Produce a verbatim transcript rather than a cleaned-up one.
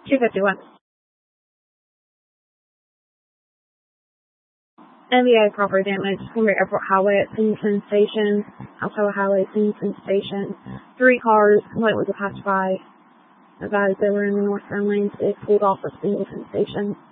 two fifty-one. N B A property damage, Columbia Airport Highway at Singleton Station, Alcoa Highway, Singleton Station. Three cars completely passed by. The guys that were in the northbound lanes, they pulled off at Singleton Station.